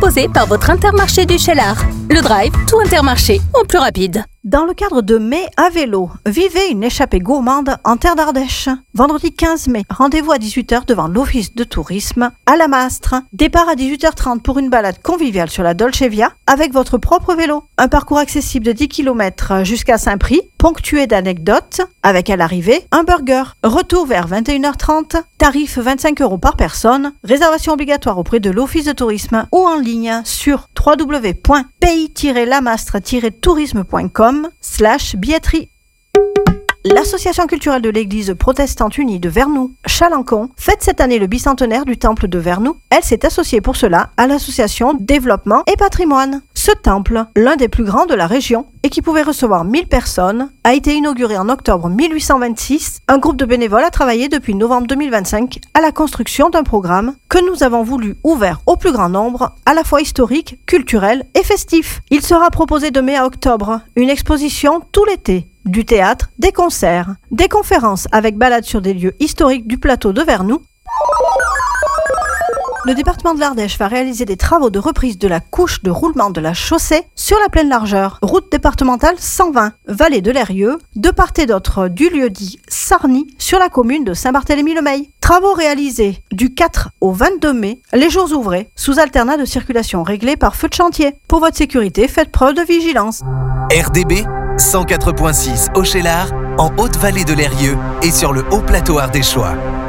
proposé par votre Intermarché du Cheylard. Le Drive, tout Intermarché, en plus rapide. Dans le cadre de Mai à vélo, vivez une échappée gourmande en terre d'Ardèche. Vendredi 15 mai, rendez-vous à 18h devant l'Office de tourisme à la Mastre. Départ à 18h30 pour une balade conviviale sur la Dolce Via avec votre propre vélo. Un parcours accessible de 10 km jusqu'à Saint-Prix, ponctué d'anecdotes, avec à l'arrivée un burger. Retour vers 21h30, tarif 25 € par personne, réservation obligatoire auprès de l'Office de tourisme ou en ligne sur www.pays-lamastre-tourisme.com/billetterie. L'Association culturelle de l'Église protestante unie de Vernoux, Chalancon, fête cette année le bicentenaire du temple de Vernoux. Elle s'est associée pour cela à l'association Développement et Patrimoine. Ce temple, l'un des plus grands de la région et qui pouvait recevoir 1000 personnes, a été inauguré en octobre 1826. Un groupe de bénévoles a travaillé depuis novembre 2025 à la construction d'un programme que nous avons voulu ouvert au plus grand nombre, à la fois historique, culturel et festif. Il sera proposé de mai à octobre une exposition tout l'été. Du théâtre, des concerts, des conférences avec balades sur des lieux historiques du plateau de Vernoux. Le département de l'Ardèche va réaliser des travaux de reprise de la couche de roulement de la chaussée sur la pleine largeur, route départementale 120, vallée de l'Eyrieux, de part et d'autre du lieu-dit Sarny, sur la commune de Saint-Barthélemy-le-Meil. Travaux réalisés du 4 au 22 mai, les jours ouvrés, sous alternat de circulation réglé par feu de chantier. Pour votre sécurité, faites preuve de vigilance. RDB 104.6 au Cheylard, en Haute-Vallée de l'Eyrieux et sur le haut plateau ardéchois.